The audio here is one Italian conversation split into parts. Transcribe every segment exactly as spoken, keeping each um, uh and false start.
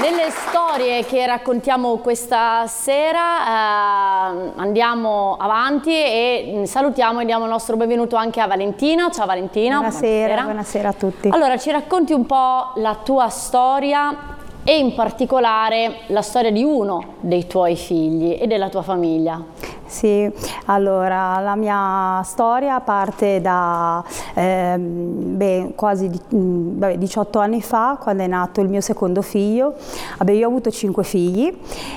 Nelle storie che raccontiamo questa sera eh, andiamo avanti e salutiamo e diamo il nostro benvenuto anche a Valentina. Ciao Valentina. Buonasera, buonasera, buonasera a tutti. Allora, ci racconti un po' la tua storia e in particolare la storia di uno dei tuoi figli e della tua famiglia. Sì, allora la mia storia parte da eh, beh, quasi beh, diciotto anni fa, quando è nato il mio secondo figlio. Vabbè, io ho avuto cinque figli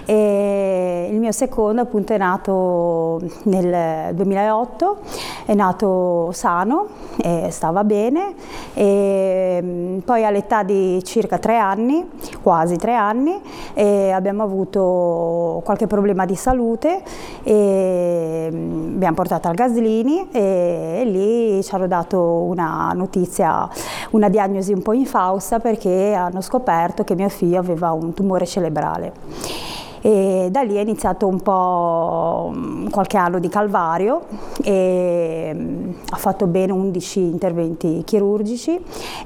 e il mio secondo appunto è nato nel duemilaotto, è nato sano e stava bene, e poi all'età di circa tre anni, quasi tre anni, e abbiamo avuto qualche problema di salute e abbiamo portato al Gaslini e, e lì ci hanno dato una notizia, una diagnosi un po' infausta, perché hanno scoperto che mio figlio aveva un tumore cerebrale. E da lì è iniziato un po' qualche anno di calvario e ha fatto ben undici interventi chirurgici,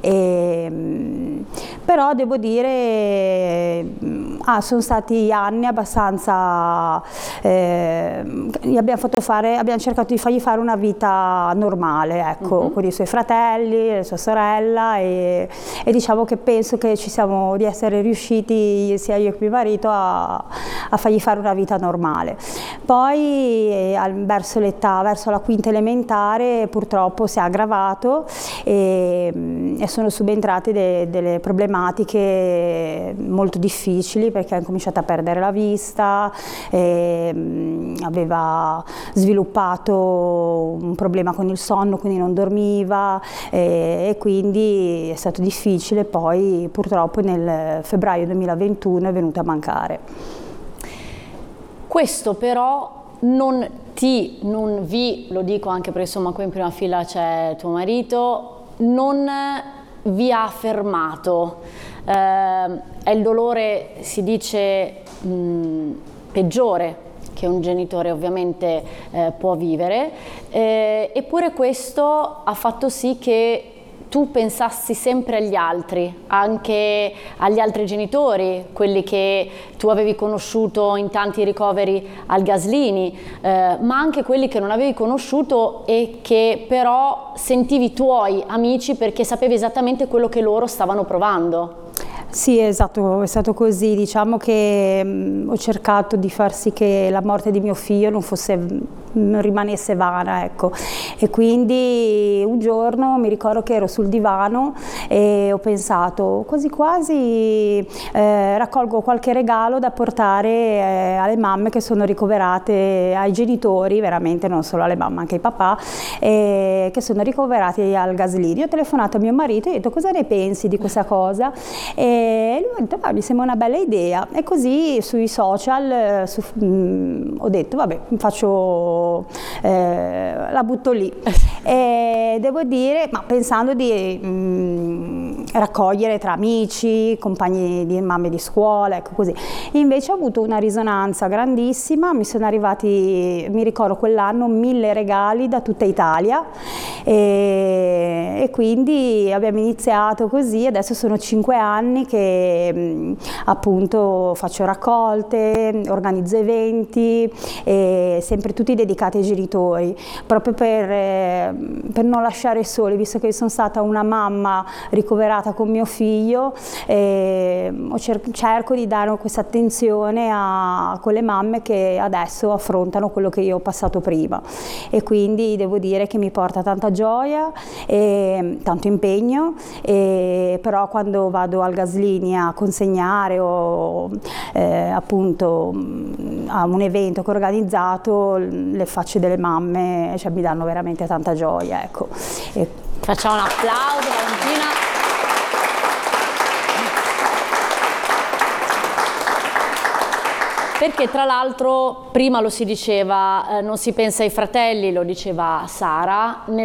e, però devo dire ah, sono stati anni abbastanza, eh, gli abbiamo, fatto fare, abbiamo cercato di fargli fare una vita normale, ecco, uh-huh. con i suoi fratelli, la sua sorella, e, e diciamo che penso che ci siamo di essere riusciti, sia io che mio marito, a a fargli fare una vita normale. Poi eh, verso l'età, verso la quinta elementare, purtroppo si è aggravato e, e sono subentrate de, delle problematiche molto difficili, perché ha cominciato a perdere la vista, e, aveva sviluppato un problema con il sonno, quindi non dormiva, e, e quindi è stato difficile. Poi purtroppo nel febbraio duemilaventuno è venuto a mancare. Questo però non ti, non vi, lo dico anche perché insomma qui in prima fila c'è tuo marito, non vi ha fermato. Eh, è il dolore, si dice, mh, peggiore che un genitore ovviamente eh, può vivere, eh, eppure questo ha fatto sì che tu pensassi sempre agli altri, anche agli altri genitori, quelli che tu avevi conosciuto in tanti ricoveri al Gaslini, eh, ma anche quelli che non avevi conosciuto e che però sentivi tuoi amici, perché sapevi esattamente quello che loro stavano provando. Sì, esatto, è stato così. Diciamo che mh, ho cercato di far sì che la morte di mio figlio non fosse, non rimanesse vana, ecco. E quindi un giorno mi ricordo che ero sul divano e ho pensato, quasi quasi eh, raccolgo qualche regalo da portare eh, alle mamme che sono ricoverate, ai genitori, veramente non solo alle mamme, anche ai papà, eh, che sono ricoverati al Gaslini. Ho telefonato a mio marito e ho detto: cosa ne pensi di questa cosa? E E lui ha detto: mi sembra una bella idea. E così sui social su, mh, ho detto: vabbè, faccio, eh, la butto lì. E devo dire, ma pensando di mh, raccogliere tra amici, compagni di mamme di scuola, ecco così. Invece ho avuto una risonanza grandissima, mi sono arrivati, mi ricordo quell'anno, mille regali da tutta Italia, e, e quindi abbiamo iniziato così. Adesso sono cinque anni che mh, appunto faccio raccolte, organizzo eventi, e sempre tutti dedicati ai genitori, proprio per, eh, per non lasciare soli, visto che sono stata una mamma ricoverata con mio figlio, eh, cer cerco di dare questa attenzione a quelle mamme che adesso affrontano quello che io ho passato prima, e quindi devo dire che mi porta tanta gioia e tanto impegno, e però quando vado al Gaslini a consegnare o eh, appunto a un evento che ho organizzato, le facce delle mamme, cioè, mi danno veramente tanta gioia, ecco. E facciamo un applauso, Valentina. Perché tra l'altro prima lo si diceva, eh, non si pensa ai fratelli, lo diceva Sara, nel